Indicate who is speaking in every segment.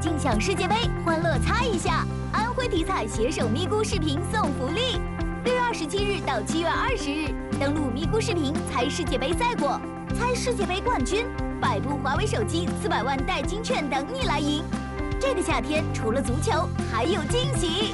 Speaker 1: 尽享世界杯，欢乐猜一下！安徽体彩携手咪咕视频送福利，6月27日到7月20日，登录咪咕视频猜世界杯赛果，猜世界杯冠军，100部华为手机，400万代金券等你来赢。这个夏天除了足球，还有惊喜！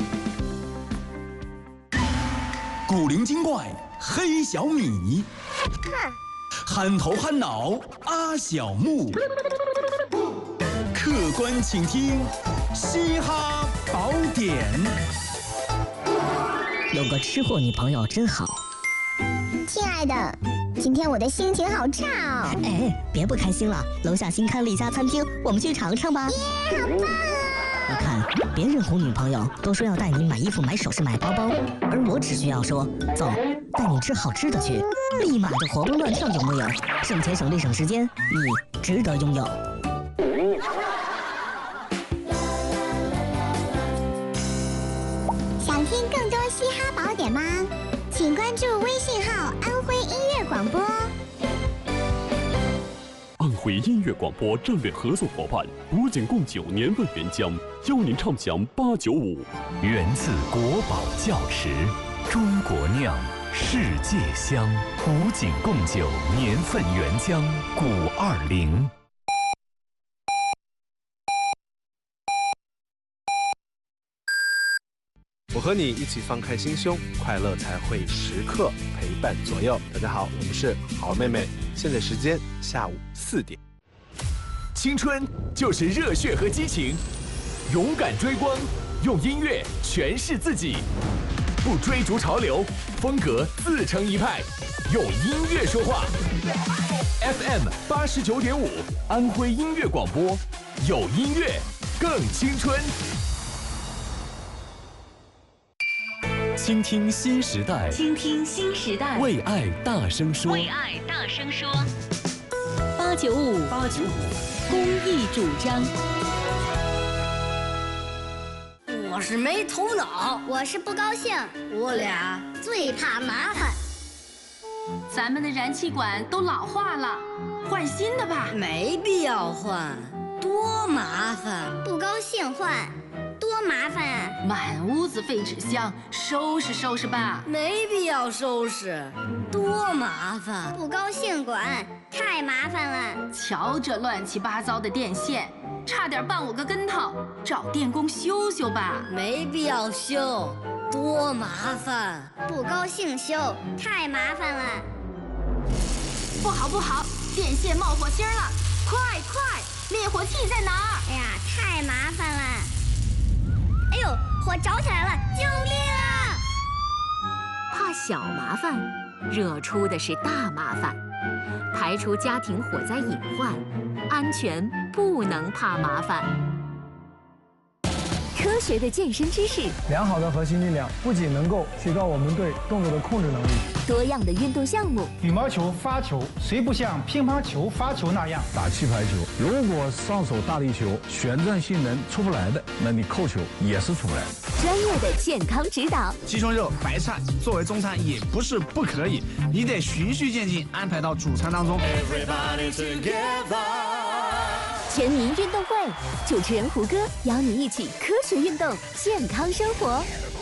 Speaker 2: 古灵精怪黑小米，憨头憨脑阿小木，客观倾听嘻哈宝典。
Speaker 3: 有个吃货女朋友真好。
Speaker 4: 亲爱的，今天我的心情好差哦。
Speaker 3: 哎，别不开心了，楼下新开了一家餐厅，我们去尝尝吧。
Speaker 4: 耶，好棒啊！
Speaker 3: 你看，别人哄女朋友都说要带你买衣服、买首饰、买包包，而我只需要说走，带你吃好吃的去，立马就活蹦乱跳，有木有？省钱省力省时间，你值得拥有。
Speaker 4: 想听更多嘻哈宝典吗？请关注微信号“安徽音乐广播”。
Speaker 5: 安徽音乐广播战略合作伙伴博景贡酒年份原浆，邀您畅享895。
Speaker 6: 源自国宝窖池，中国酿，世界香。博景贡酒年份原浆520。
Speaker 7: 我和你一起放开心胸，快乐才会时刻陪伴左右。大家好，我们是好妹妹，现在时间下午4点。
Speaker 2: 青春就是热血和激情，勇敢追光，用音乐诠释自己，不追逐潮流，风格自成一派，用音乐说话。FM 89.5，安徽音乐广播，有音乐更青春。
Speaker 6: 倾听新时代，
Speaker 1: 倾听新时代，
Speaker 6: 为爱大声说，
Speaker 1: 为爱大声说。895公益主张。
Speaker 8: 我是没头脑，
Speaker 4: 我是不高兴，
Speaker 8: 我俩
Speaker 4: 最怕麻烦。
Speaker 9: 咱们的燃气管都老化了，换新的吧。
Speaker 8: 没必要换，多麻烦。
Speaker 4: 不高兴换，多麻烦啊！
Speaker 9: 满屋子废纸箱，收拾收拾吧。
Speaker 8: 没必要收拾，多麻烦。
Speaker 4: 不高兴管，太麻烦了。
Speaker 9: 瞧这乱七八糟的电线，差点绊我个跟头，找电工修修吧。
Speaker 8: 没必要修，多麻烦。
Speaker 4: 不高兴修，太麻烦了。
Speaker 9: 不好不好，电线冒火星了，快快，灭火器在哪儿？
Speaker 4: 哎呀，太麻烦了。哎呦，火着起来了！救命啊！
Speaker 1: 怕小麻烦，惹出的是大麻烦。排除家庭火灾隐患，安全不能怕麻烦。科学的健身知识，
Speaker 10: 良好的核心力量不仅能够提高我们对动作的控制能力，
Speaker 1: 多样的运动项目。
Speaker 10: 羽毛球发球谁不像乒乓球发球那样
Speaker 11: 打气排球？如果上手大力球旋转性能出不来的，那你扣球也是出不来的。
Speaker 1: 专业的健康指导，
Speaker 12: 鸡胸肉、白菜作为中餐也不是不可以，你得循序渐进安排到主餐当中。
Speaker 1: 全民运动会，主持人胡歌邀你一起科学运动，健康生活。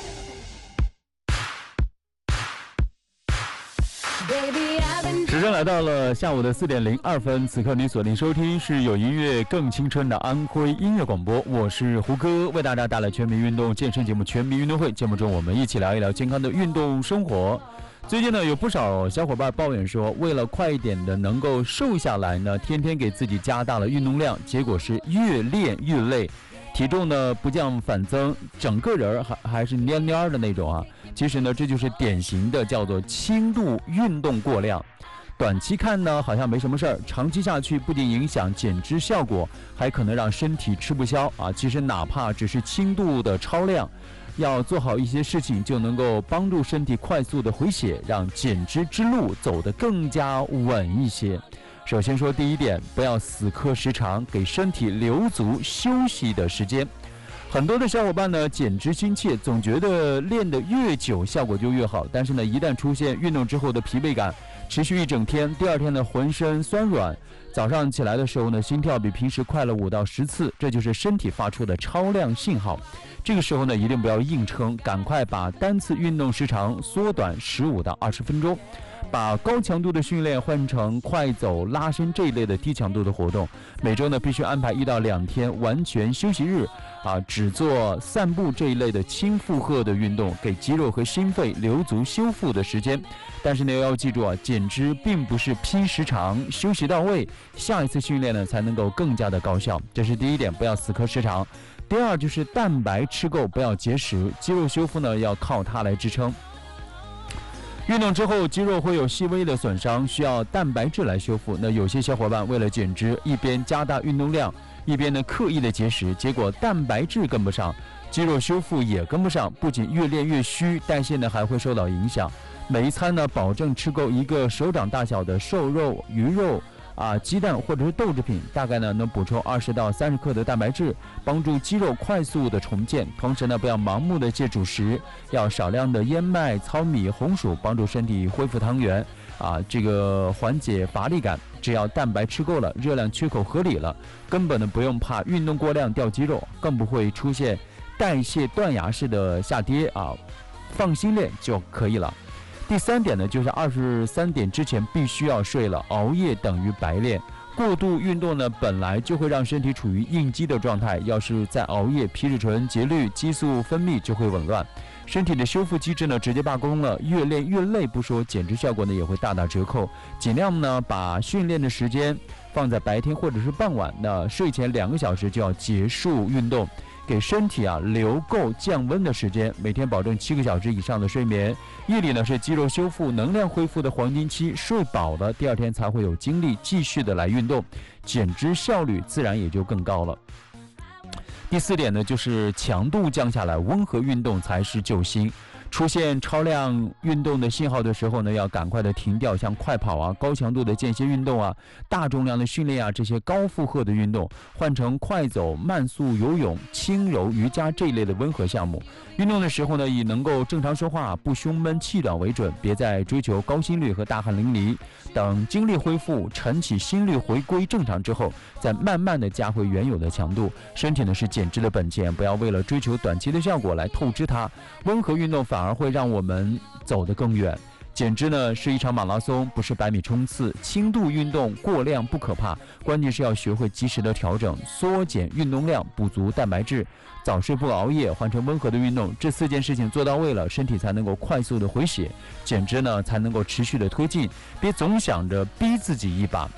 Speaker 13: 时间来到了下午的4点02分，此刻您锁定收听是有音乐更青春的安徽音乐广播，我是胡歌，为大家带来全民运动健身节目《全民运动会》。节目中我们一起聊一聊健康的运动生活。最近呢，有不少小伙伴抱怨说，为了快一点的能够瘦下来呢，天天给自己加大了运动量，结果是越练越累，体重呢不降反增，整个人还是蔫蔫的那种啊。其实呢，这就是典型的叫做轻度运动过量。短期看呢好像没什么事儿，长期下去不仅影响减脂效果，还可能让身体吃不消啊。其实哪怕只是轻度的超量，要做好一些事情，就能够帮助身体快速的回血，让减脂之路走得更加稳一些。首先说第一点，不要死磕时长，给身体留足休息的时间。很多的小伙伴呢减脂心切，总觉得练得越久效果就越好，但是呢一旦出现运动之后的疲惫感， 持续一整天，第二天呢浑身酸软，早上起来的时候呢心跳比平时快了5到10次，这就是身体发出的超量信号。这个时候呢一定不要硬撑，赶快把单次运动时长缩短15到20分钟，把高强度的训练换成快走、拉伸这一类的低强度的活动。每周呢必须安排1到2天完全休息日只做散步这一类的轻负荷的运动，给肌肉和心肺留足修复的时间。但是呢要记住减脂并不是拼时长，休息到位，下一次训练呢才能够更加的高效。这是第一点，不要死磕时长。第二就是蛋白吃够，不要节食，肌肉修复呢要靠它来支撑。运动之后肌肉会有细微的损伤，需要蛋白质来修复。那有些小伙伴为了减脂，一边加大运动量，一边呢刻意的节食，结果蛋白质跟不上，肌肉修复也跟不上，不仅越练越虚，代谢呢还会受到影响。每一餐呢保证吃够1个手掌大小的瘦肉、鱼肉鸡蛋或者是豆制品，大概呢能补充20到30克的蛋白质，帮助肌肉快速的重建。同时呢不要盲目的戒主食，要少量的燕麦、糙米、红薯，帮助身体恢复汤源这个缓解乏力感。只要蛋白吃够了，热量缺口合理了，根本呢不用怕运动过量掉肌肉，更不会出现代谢断崖式的下跌放心练就可以了。第3点呢，就是23点之前必须要睡了，熬夜等于白练。过度运动呢，本来就会让身体处于应激的状态，要是再熬夜，皮质醇、节律、激素分泌就会紊乱，身体的修复机制呢直接罢工了，越练越累不说，减脂效果呢也会大打折扣。尽量呢把训练的时间放在白天或者是傍晚，那睡前2个小时就要结束运动，给身体留够降温的时间，每天保证7个小时以上的睡眠。夜里呢是肌肉修复、能量恢复的黄金期，睡饱了，第二天才会有精力继续的来运动，减脂效率自然也就更高了。第4点呢，就是强度降下来，温和运动才是救星。出现超量运动的信号的时候呢，要赶快的停掉，像快跑高强度的间歇运动大重量的训练这些高负荷的运动，换成快走、慢速游泳、轻柔瑜伽这一类的温和项目。运动的时候呢，以能够正常说话、不胸闷气短为准，别再追求高心率和大汗淋漓。等精力恢复、晨起心率回归正常之后，再慢慢的加回原有的强度。身体呢是减脂的本钱，不要为了追求短期的效果来透支它。温和运动反而会让我们走得更远。减脂呢是一场马拉松，不是100米冲刺。轻度运动过量不可怕，关键是要学会及时的调整，缩减运动量，补足蛋白质，早睡不熬夜，换成温和的运动。这4件事情做到位了，身体才能够快速的回血，减脂呢才能够持续的推进。别总想着逼自己一把，